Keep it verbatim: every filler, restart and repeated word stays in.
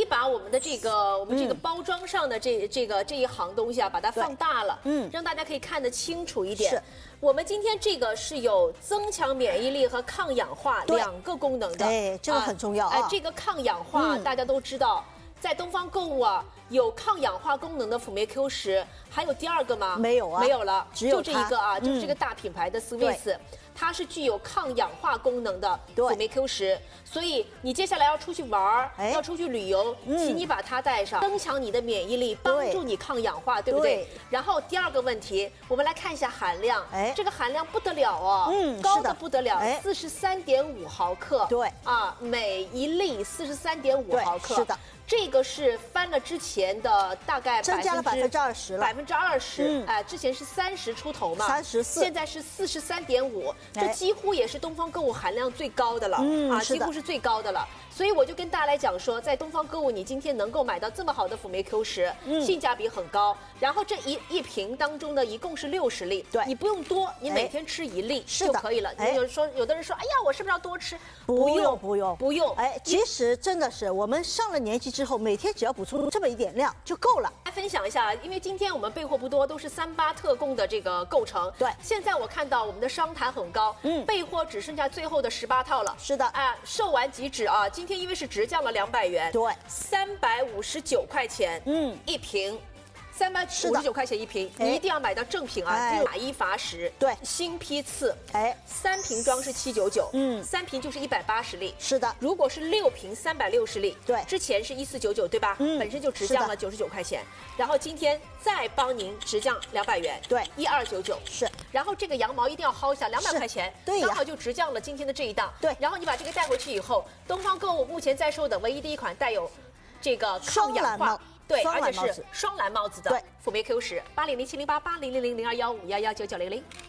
把我们的这个我们这个包装上的这这个这一行东西啊，把它放大了，嗯，让大家可以看得清楚一点。是，我们今天这个是有增强免疫力和抗氧化两个功能的， 哎，这个很重要啊。 哎，这个抗氧化大家都知道。 在东方购物啊，有抗氧化功能的辅酶 Q 十，还有第二个吗？ 没有啊， 没有了， 只有就这一个啊，就是这个大品牌的 Swiss，它是具有抗氧化功能的辅酶 Q 十，所以你接下来要出去玩儿，要出去旅游，请你把它带上，增强你的免疫力，帮助你抗氧化，对不对？然后第二个问题，我们来看一下含量，哎，这个含量不得了哦，嗯，高的不得了，四十三点五毫克，对啊，每一粒四十三点五毫克，是的。 这个是翻了之前的大概增加了百分之二十了， 百分之二十，哎，之前是三十出头嘛， 三十四， 现在是四十三点五，这几乎也是东方购物含量最高的了，嗯，啊，几乎是最高的了。所以我就跟大家来讲说，在东方购物，你今天能够买到这么好的辅酶 Q 十，嗯，性价比很高。然后这一一瓶当中呢，一共是六十粒，对，你不用多，你每天吃一粒就可以了。你有说有的人说，哎呀，我是不是要多吃？ 不用，不用， 不用。 哎，其实真的是我们上了年纪之后，每天只要补充这么一点量就够了。 来分享一下，因为今天我们备货不多，都是三八特供的这个构成。对，现在我看到我们的商谈很高，嗯，备货只剩下最后的十八套了。是的，哎，售完即止啊！今天因为是直降了两百元，对，三百五十九块钱，嗯，一瓶。 三百五十九块钱一瓶，你一定要买到正品啊！只有打一罚十，对，新批次，哎，三瓶装是七九九，嗯，三瓶就是一百八十粒，是的。如果是六瓶三百六十粒，对，之前是一四九九，对吧？嗯，本身就直降了九十九块钱，然后今天再帮您直降两百元，对，一二九九是。然后这个羊毛一定要薅一下，两百块钱，对，刚好就直降了今天的这一档，对。然后你把这个带回去以后，东方购物目前在售的唯一的一款带有这个抗氧化。 对，而且是双蓝帽子的辅酶 Q 十，八零零七零八八零零零零二幺五幺幺九九零零。